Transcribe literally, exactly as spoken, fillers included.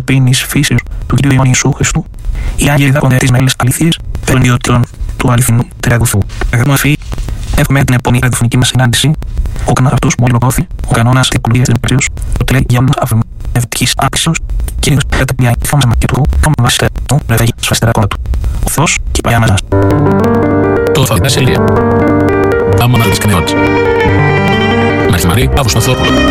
ανθρωπίνης φύσεως του Κυρίου ημών Ιησού Χριστού, οι άγγελοι δάκονται τις μεγάλες αλήθειες πέραν ιδιωτήτων του αληθινού τεραγουθού. Αγαπητοί μου φίλοι, εύχομαι την επόμενη ραδιοφωνική μας συνάντηση. Ο κανόνας αυτός μου ολοκληρώθη, ο κανόνας της εκκλησίας της Εμπειρίας, το τέλει για όλους αύριο ευτυχής άξιος, κυρίως πέρα τα πλοία φόμαστε και του κόμμα βάσιστε του ρεβέγει σφαστέρα κόνα του. Ο Θεός και η παλιά μας. Το Φαδινά Σελία. Άμα να δεις κνεότης. Μαρθιμαρή, Αύγουστο Θόρπουλο.